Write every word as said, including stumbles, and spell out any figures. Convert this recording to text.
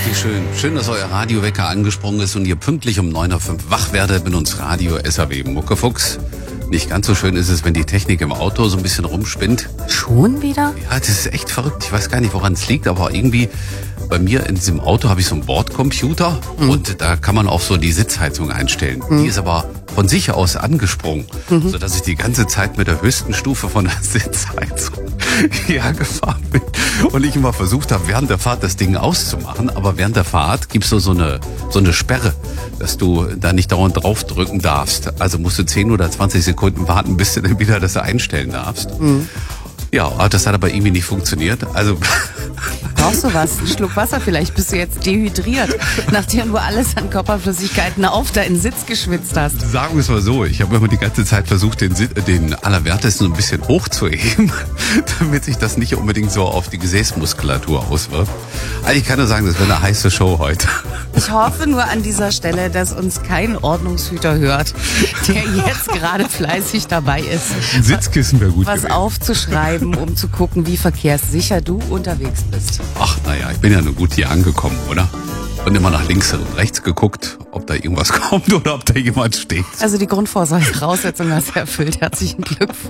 wie schön. Schön, dass euer Radiowecker angesprungen ist und ihr pünktlich um neun Uhr fünf wach werdet mit uns Radio S A W Muckefuchs. Nicht ganz so schön ist es, wenn die Technik im Auto so ein bisschen rumspinnt. Schon wieder? Ja, das ist echt verrückt. Ich weiß gar nicht, woran es liegt, aber irgendwie bei mir in diesem Auto habe ich so einen Bordcomputer mhm. und da kann man auch so die Sitzheizung einstellen. Mhm. Die ist aber von sich aus angesprungen, mhm. sodass ich die ganze Zeit mit der höchsten Stufe von der Sitzheizung hergefahren bin. Und ich immer versucht habe, während der Fahrt das Ding auszumachen, aber während der Fahrt gibt's so, so eine so eine Sperre, dass du da nicht dauernd draufdrücken darfst. Also musst du zehn oder zwanzig Sekunden warten, bis du dann wieder das einstellen darfst. Mhm. Ja, das hat aber irgendwie nicht funktioniert. Also brauchst du was? Einen Schluck Wasser vielleicht? Bist du jetzt dehydriert, nachdem du alles an Körperflüssigkeiten auf deinen Sitz geschwitzt hast? Sagen wir es mal so, ich habe immer die ganze Zeit versucht, den, den Allerwertesten so ein bisschen hochzuheben, damit sich das nicht unbedingt so auf die Gesäßmuskulatur auswirkt. Also ich kann nur sagen, das wird eine heiße Show heute. Ich hoffe nur an dieser Stelle, dass uns kein Ordnungshüter hört, der jetzt gerade fleißig dabei ist, ein Sitzkissen wäre gut was gewesen. Aufzuschreiben, um zu gucken, wie verkehrssicher du unterwegs bist. Ach, naja, ich bin ja nur gut hier angekommen, oder? Und immer nach links und rechts geguckt, ob da irgendwas kommt oder ob da jemand steht. Also die Grundvoraussetzung hast du erfüllt. Herzlichen Glückwunsch.